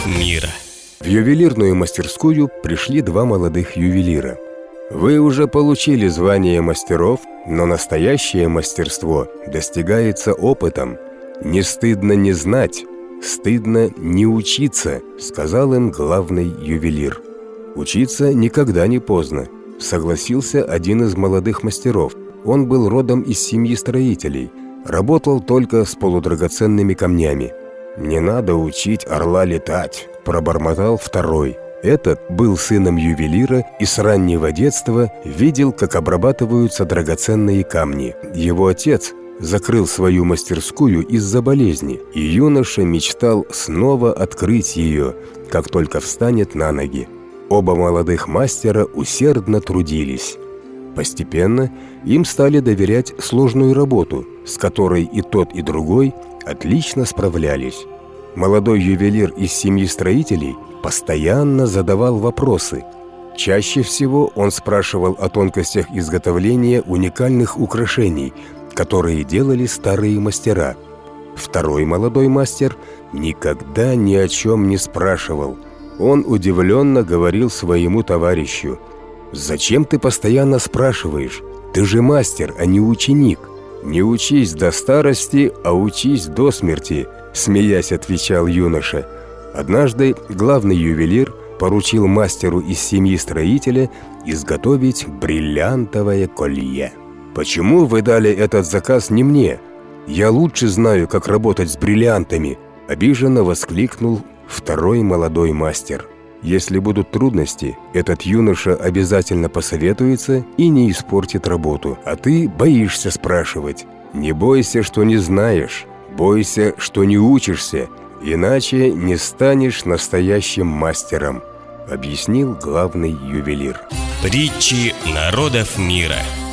мира. В ювелирную мастерскую пришли два молодых ювелира. Вы уже получили звание мастеров, но настоящее мастерство достигается опытом. Не стыдно не знать, стыдно не учиться, сказал им главный ювелир. Учиться никогда не поздно, согласился один из молодых мастеров. Он был родом из семьи строителей, работал только с полудрагоценными камнями. «Не надо учить орла летать», – пробормотал второй. Этот был сыном ювелира и с раннего детства видел, как обрабатываются драгоценные камни. Его отец закрыл свою мастерскую из-за болезни, и юноша мечтал снова открыть ее, как только встанет на ноги. Оба молодых мастера усердно трудились. Постепенно им стали доверять сложную работу, с которой и тот, и другой отлично справлялись. Молодой ювелир из семьи строителей постоянно задавал вопросы. Чаще всего он спрашивал о тонкостях изготовления уникальных украшений, которые делали старые мастера. Второй молодой мастер никогда ни о чем не спрашивал. Он удивленно говорил своему товарищу: «Зачем ты постоянно спрашиваешь? Ты же мастер, а не ученик». «Не учись до старости, а учись до смерти», – смеясь отвечал юноша. Однажды главный ювелир поручил мастеру из семьи строителя изготовить бриллиантовое колье. «Почему вы дали этот заказ не мне? Я лучше знаю, как работать с бриллиантами», – обиженно воскликнул второй молодой мастер. Если будут трудности, этот юноша обязательно посоветуется и не испортит работу. А ты боишься спрашивать. Не бойся, что не знаешь. Бойся, что не учишься. Иначе не станешь настоящим мастером, объяснил главный ювелир. Притчи народов мира.